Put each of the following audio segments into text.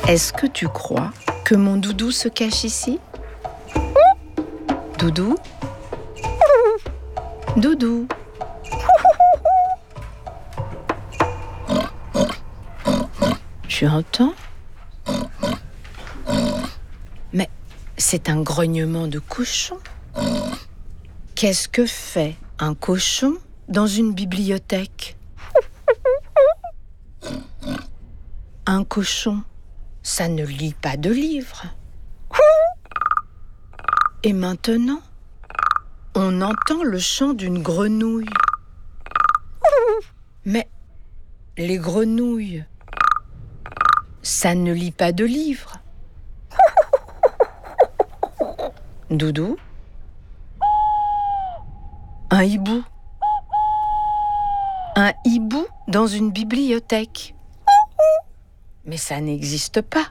Est-ce que tu crois que mon doudou se cache ici? Doudou? Doudou? Tu entends? Mais c'est un grognement de cochon. Qu'est-ce que fait un cochon dans une bibliothèque? Un cochon, ça ne lit pas de livres. Et maintenant, on entend le chant d'une grenouille. Mais les grenouilles, ça ne lit pas de livres. Doudou? Un hibou. Un hibou dans une bibliothèque. Mais ça n'existe pas.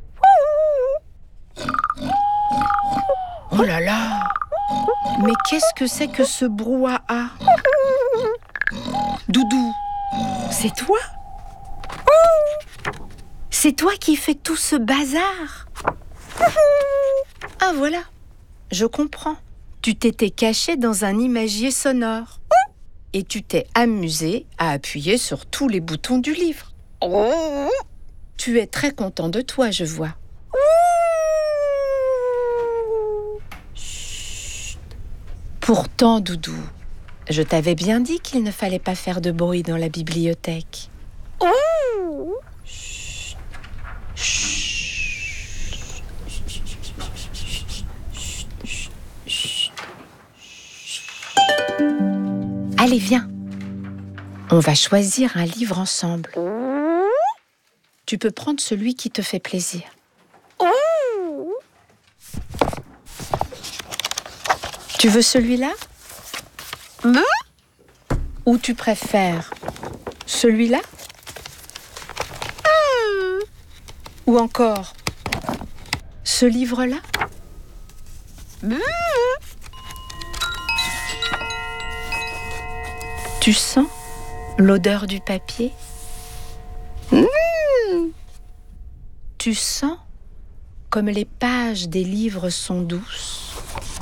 Oh là là! Mais qu'est-ce que c'est que ce brouhaha? Doudou, c'est toi? C'est toi qui fais tout ce bazar? Ah voilà, je comprends. Tu t'étais caché dans un imagier sonore. Et tu t'es amusé à appuyer sur tous les boutons du livre. Tu es très content de toi, je vois. Chut. Pourtant, Doudou, je t'avais bien dit qu'il ne fallait pas faire de bruit dans la bibliothèque. Chut. Chut. Allez, viens. On va choisir un livre ensemble. Tu peux prendre celui qui te fait plaisir. Tu veux celui-là? Ou tu préfères celui-là? Ou encore ce livre-là? Tu sens l'odeur du papier? Tu sens comme les pages des livres sont douces?